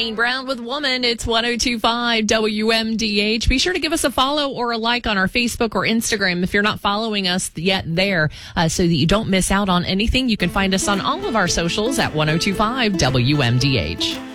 Kane Brown with Woman. It's 102.5 WMDH. Be sure to give us a follow or a like on our Facebook or Instagram if you're not following us yet there, so that you don't miss out on anything. You can find us on all of our socials at 102.5 WMDH.